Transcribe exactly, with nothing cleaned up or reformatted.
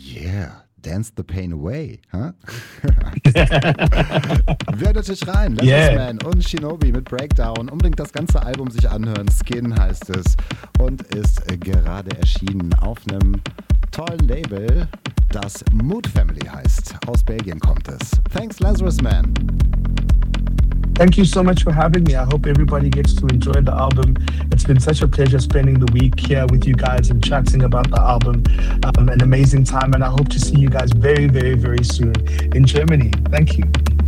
Yeah, dance the pain away. Huh? Hört natürlich rein. Lazarus Yeah. Man und Shinobi mit Breakdown. Unbedingt das ganze Album sich anhören. Skin heißt es und ist äh, gerade erschienen auf einem tollen Label, das Mood Family heißt. Aus Belgien kommt es. Thanks, Lazarus Man. Thank you so much for having me. I hope everybody gets to enjoy the album. It's been such a pleasure spending the week here with you guys and chatting about the album. Um, an amazing time, and I hope to see you guys very, very, very soon in Germany. Thank you.